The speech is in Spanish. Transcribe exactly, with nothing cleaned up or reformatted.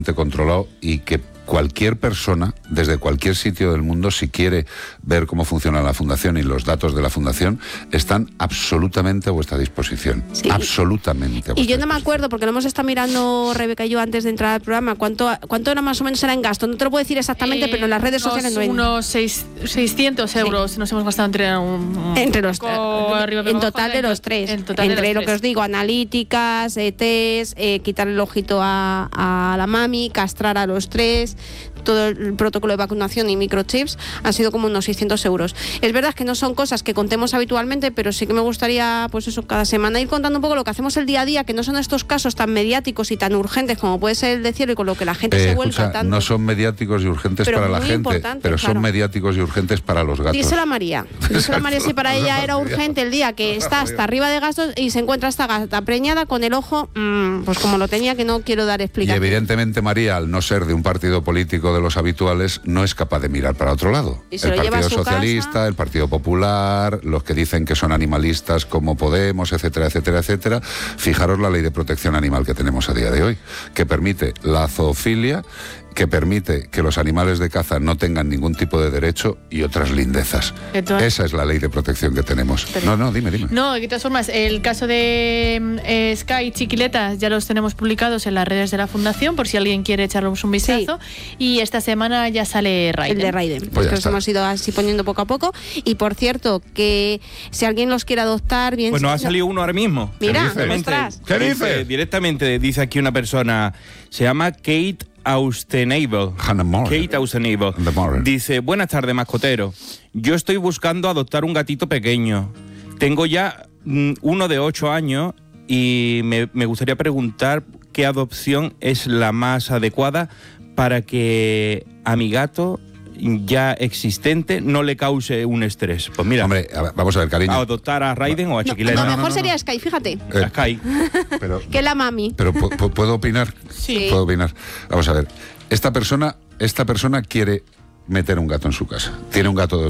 controlado y que cualquier persona, desde cualquier sitio del mundo, si quiere ver cómo funciona la Fundación y los datos de la Fundación, están absolutamente a vuestra disposición. Sí. Absolutamente. A y yo no me acuerdo, porque lo hemos estado mirando Rebeca y yo antes de entrar al programa, ¿cuánto, cuánto era más o menos era en gasto? No te lo puedo decir exactamente, eh, pero en las redes unos, sociales... No unos seis, seiscientos euros sí. Nos hemos gastado entre, un, entre los tres. En total de los tres. En total entre de los lo tres. que os digo, analíticas, E Ts, eh, quitar el ojito a, a la mami, castrar a los tres... todo el protocolo de vacunación y microchips han sido como unos seiscientos euros. Es verdad que no son cosas que contemos habitualmente, pero sí que me gustaría, pues eso, cada semana ir contando un poco lo que hacemos el día a día, que no son estos casos tan mediáticos y tan urgentes como puede ser el de Cielo y con lo que la gente eh, se vuelca escucha, tanto. No son mediáticos y urgentes pero para la gente, pero son claro. mediáticos y urgentes para los gatos. Díselo a María. Díselo a María si para ella era urgente el día que está hasta arriba de gastos y se encuentra esta gata preñada con el ojo, mmm, pues como lo tenía, que no quiero dar explicación. Y evidentemente María, al no ser de un partido político de los habituales, no es capaz de mirar para otro lado. Y se el lo lleva Partido a su Socialista, casa. El Partido Popular, los que dicen que son animalistas como Podemos, etcétera, etcétera, etcétera. Fijaros la ley de protección animal que tenemos a día de hoy, que permite la zoofilia, que permite que los animales de caza no tengan ningún tipo de derecho y otras lindezas. Entonces, esa es la ley de protección que tenemos. Pero, no, no, dime, dime. No, de todas formas, el caso de eh, Sky y Chiquiletas ya los tenemos publicados en las redes de la Fundación, por si alguien quiere echarles un vistazo. Sí. Y esta semana ya sale Raiden. El de Raiden, pues que los hemos ido así poniendo poco a poco. Y por cierto, que si alguien los quiere adoptar, bien... Pues nos ha salido uno ahora mismo. Mira, ¿Qué dices? ¿Qué dices? Directamente dice aquí una persona, se llama Kate Austenable. Kate Austenable. Dice, buenas tardes, mascotero. Yo estoy buscando adoptar un gatito pequeño. Tengo ya mm, uno de ocho años y me, me gustaría preguntar qué adopción es la más adecuada para que a mi gato ya existente no le cause un estrés. Pues mira, hombre, a ver, vamos a ver, cariño. A adoptar a Raiden o a Chiquileta. No, no, no, mejor no, sería no. Sky, fíjate. Eh, a Sky. Pero, que la mami. Pero ¿puedo opinar? Sí. Puedo opinar. Vamos a ver. Esta persona, esta persona quiere meter un gato en su casa. Tiene un gato de